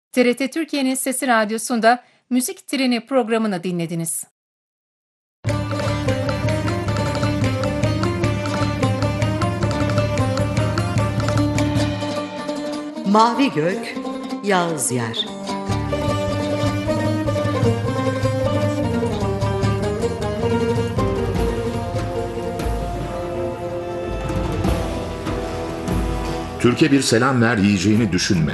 TRT Türkiye'nin Sesi Radyosu'nda Müzik Treni programını dinlediniz. Mavi Gök, Yağız Yer. Türkiye bir selam ver yiyeceğini düşünme.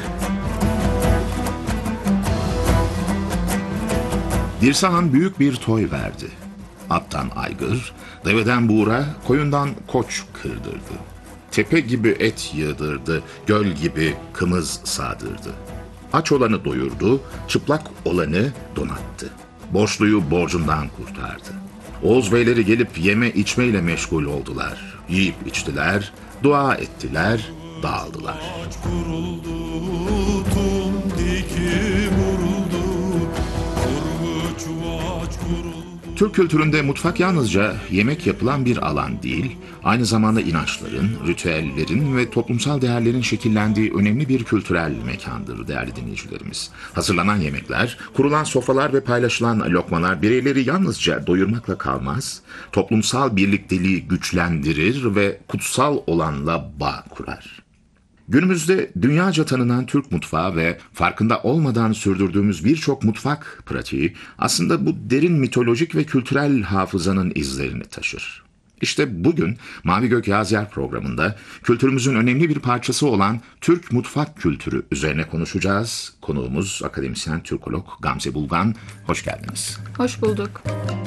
Dirsahan büyük bir toy verdi. Attan aygır, deveden buğra, koyundan koç kırdırdı. Tepe gibi et yığdırdı, göl gibi kımız sağdırdı. Aç olanı doyurdu, çıplak olanı donattı. Borçluyu borcundan kurtardı. Oğuz beyleri gelip yeme içmeyle meşgul oldular. Yiyip içtiler, dua ettiler, dağıldılar. Ağaç kuruldu, tum diki vuruldu, kurgu çuvaç kuruldu. Türk kültüründe mutfak yalnızca yemek yapılan bir alan değil, aynı zamanda inançların, ritüellerin ve toplumsal değerlerin şekillendiği önemli bir kültürel mekandır değerli dinleyicilerimiz. Hazırlanan yemekler, kurulan sofralar ve paylaşılan lokmalar bireyleri yalnızca doyurmakla kalmaz, toplumsal birlikteliği güçlendirir ve kutsal olanla bağ kurar. Günümüzde dünyaca tanınan Türk mutfağı ve farkında olmadan sürdürdüğümüz birçok mutfak pratiği aslında bu derin mitolojik ve kültürel hafızanın izlerini taşır. İşte bugün Mavi Gök Yağız Yer programında kültürümüzün önemli bir parçası olan Türk mutfak kültürü üzerine konuşacağız. Konuğumuz akademisyen Türkolog Gamze Bulgan. Hoş geldiniz. Hoş bulduk.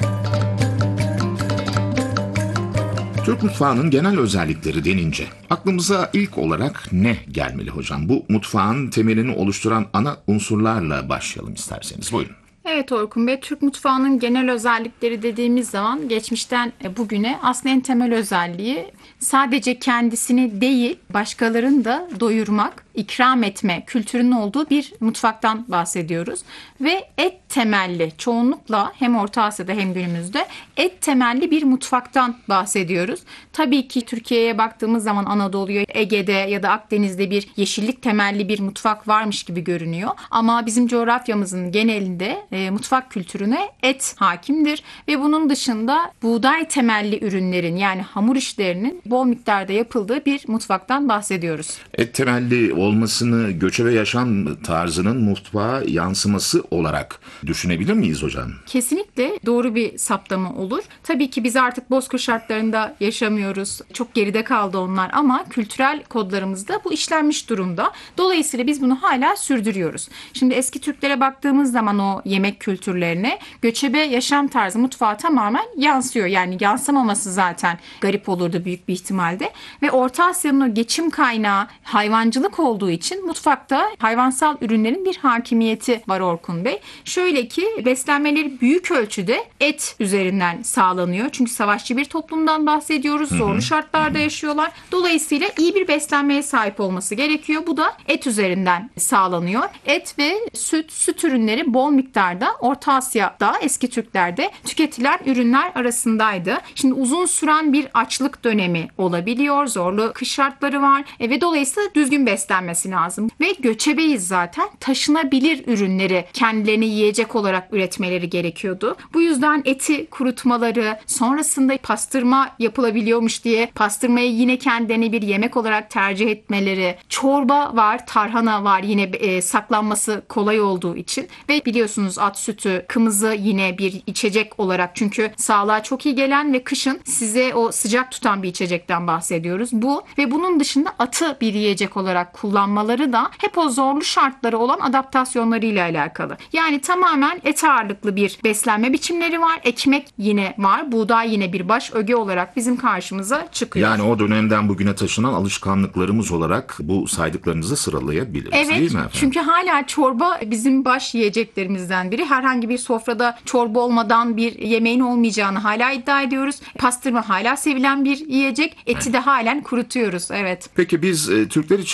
Türk mutfağının genel özellikleri denince aklımıza ilk olarak ne gelmeli hocam? Bu mutfağın temelini oluşturan ana unsurlarla başlayalım isterseniz. Buyurun. Evet Orkun Bey, Türk mutfağının genel özellikleri dediğimiz zaman geçmişten bugüne aslında en temel özelliği sadece kendisini değil başkalarını da doyurmak, ikram etme kültürünün olduğu bir mutfaktan bahsediyoruz. Ve et temelli, çoğunlukla hem Orta Asya'da hem günümüzde et temelli bir mutfaktan bahsediyoruz. Tabii ki Türkiye'ye baktığımız zaman Anadolu'ya, Ege'de ya da Akdeniz'de bir yeşillik temelli bir mutfak varmış gibi görünüyor. Ama bizim coğrafyamızın genelinde mutfak kültürüne et hakimdir. Ve bunun dışında buğday temelli ürünlerin yani hamur işlerinin bol miktarda yapıldığı bir mutfaktan bahsediyoruz. Et temelli olmasını göçebe yaşam tarzının mutfağa yansıması olarak düşünebilir miyiz hocam? Kesinlikle doğru bir saptama olur. Tabii ki biz artık bozkır şartlarında yaşamıyoruz. Çok geride kaldı onlar ama kültürel kodlarımızda bu işlenmiş durumda. Dolayısıyla biz bunu hala sürdürüyoruz. Şimdi eski Türklere baktığımız zaman o yemek kültürlerine göçebe yaşam tarzı mutfağa tamamen yansıyor. Yani yansımaması zaten garip olurdu büyük bir ihtimalde. Ve Orta Asya'nın o geçim kaynağı hayvancılık olduğu için mutfakta hayvansal ürünlerin bir hakimiyeti var Orkun Bey. Şöyle ki beslenmeleri büyük ölçüde et üzerinden sağlanıyor. Çünkü savaşçı bir toplumdan bahsediyoruz. Zorlu şartlarda yaşıyorlar. Dolayısıyla iyi bir beslenmeye sahip olması gerekiyor. Bu da et üzerinden sağlanıyor. Et ve süt ürünleri bol miktarda Orta Asya'da eski Türklerde tüketilen ürünler arasındaydı. Şimdi uzun süren bir açlık dönemi olabiliyor. Zorlu kış şartları var. Ve dolayısıyla düzgün beslenmesi lazım. Ve göçebeyiz zaten. Taşınabilir ürünleri kendilerini yiyecek olarak üretmeleri gerekiyordu. Bu yüzden eti kurutmaları, sonrasında pastırma yapılabiliyormuş diye pastırmayı yine kendilerine bir yemek olarak tercih etmeleri, çorba var, tarhana var yine saklanması kolay olduğu için ve biliyorsunuz at sütü, kımızı yine bir içecek olarak çünkü sağlığa çok iyi gelen ve kışın size o sıcak tutan bir içecekten bahsediyoruz. Bu ve bunun dışında atı bir yiyecek olarak kullanmaları da hep o zorlu şartları olan adaptasyonlarıyla alakalı. Yani tamamen et ağırlıklı bir beslenme biçimleri var. Ekmek yine var. Buğday yine bir baş öge olarak bizim karşımıza çıkıyor. Yani o dönemden bugüne taşınan alışkanlıklarımız olarak bu saydıklarınızı sıralayabiliriz değil mi efendim? Evet, çünkü hala çorba bizim baş yiyeceklerimizden biri. Herhangi bir sofrada çorba olmadan bir yemeğin olmayacağını hala iddia ediyoruz. Pastırma hala sevilen bir yiyecek. Eti de halen kurutuyoruz. Evet. Peki biz Türkler için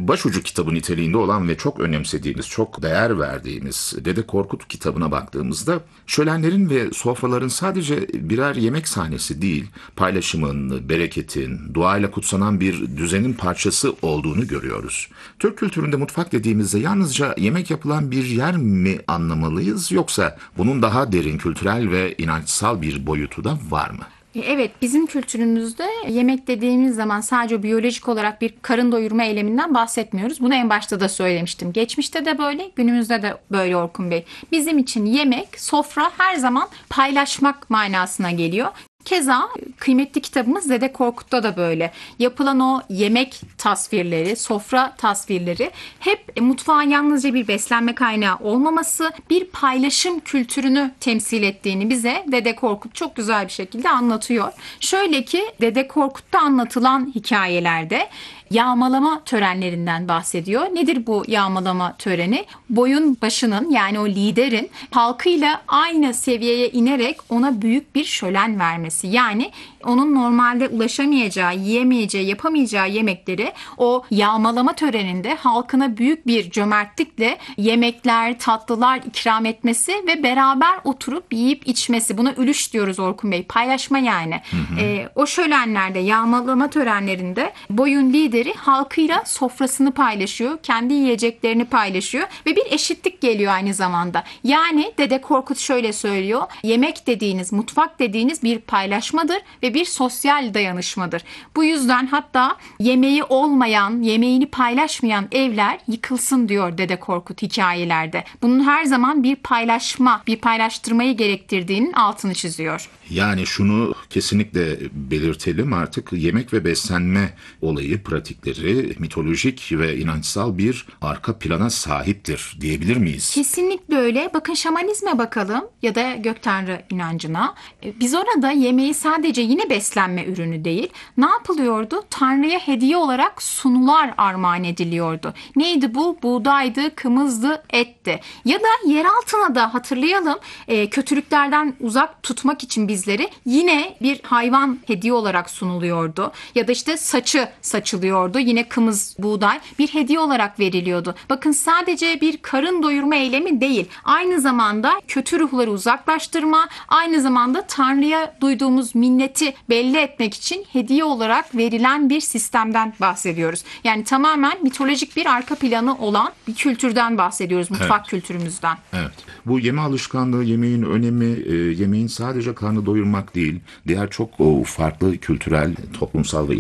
başucu kitabı niteliğinde olan ve çok önemsediğimiz, çok değer verdiğimiz Dede Korkut kitabına baktığımızda şölenlerin ve sofraların sadece birer yemek sahnesi değil, paylaşımın, bereketin, duayla kutsanan bir düzenin parçası olduğunu görüyoruz. Türk kültüründe mutfak dediğimizde yalnızca yemek yapılan bir yer mi anlamalıyız, yoksa bunun daha derin kültürel ve inançsal bir boyutu da var mı? Evet, bizim kültürümüzde yemek dediğimiz zaman sadece biyolojik olarak bir karın doyurma eyleminden bahsetmiyoruz. Bunu en başta da söylemiştim. Geçmişte de böyle, günümüzde de böyle Orkun Bey. Bizim için yemek, sofra her zaman paylaşmak manasına geliyor. Keza kıymetli kitabımız Dede Korkut'ta da böyle. Yapılan o yemek tasvirleri, sofra tasvirleri hep mutfağın yalnızca bir beslenme kaynağı olmaması, bir paylaşım kültürünü temsil ettiğini bize Dede Korkut çok güzel bir şekilde anlatıyor. Şöyle ki Dede Korkut'ta anlatılan hikayelerde yağmalama törenlerinden bahsediyor. Nedir bu yağmalama töreni? Boyun başının, yani o liderin halkıyla aynı seviyeye inerek ona büyük bir şölen vermesi. Yani onun normalde ulaşamayacağı, yiyemeyeceği, yapamayacağı yemekleri o yağmalama töreninde halkına büyük bir cömertlikle yemekler, tatlılar ikram etmesi ve beraber oturup yiyip içmesi. Buna ülüş diyoruz Orkun Bey. Paylaşma yani. O şölenlerde, yağmalama törenlerinde boyun lideri halkıyla sofrasını paylaşıyor. Kendi yiyeceklerini paylaşıyor ve bir eşitlik geliyor aynı zamanda. Yani Dede Korkut şöyle söylüyor. Yemek dediğiniz, mutfak dediğiniz bir paylaşmadır ve bir sosyal dayanışmadır. Bu yüzden hatta yemeği olmayan, yemeğini paylaşmayan evler yıkılsın diyor Dede Korkut hikayelerde. Bunun her zaman bir paylaşma, bir paylaştırmayı gerektirdiğinin altını çiziyor. Yani şunu kesinlikle belirtelim, artık yemek ve beslenme olayı, pratikleri mitolojik ve inançsal bir arka plana sahiptir diyebilir miyiz? Kesinlikle öyle. Bakın şamanizme bakalım ya da gök tanrı inancına. Biz orada yemeği sadece yine beslenme ürünü değil, ne yapılıyordu? Tanrı'ya hediye olarak sunular armağan ediliyordu. Neydi bu? Buğdaydı, kımızdı, etti. Ya da yer altına da hatırlayalım, kötülüklerden uzak tutmak için bizleri yine bir hayvan hediye olarak sunuluyordu. Ya da işte saçı saçılıyordu. Yine kımız, buğday bir hediye olarak veriliyordu. Bakın sadece bir karın doyurma eylemi değil. Aynı zamanda kötü ruhları uzaklaştırma, aynı zamanda Tanrı'ya duyduğumuz minneti belli etmek için hediye olarak verilen bir sistemden bahsediyoruz. Yani tamamen mitolojik bir arka planı olan bir kültürden bahsediyoruz, mutfak kültürümüzden. Evet. Bu yeme alışkanlığı, yemeğin önemi, yemeğin sadece karnı doyurmak değil, diğer çok farklı kültürel, toplumsal ve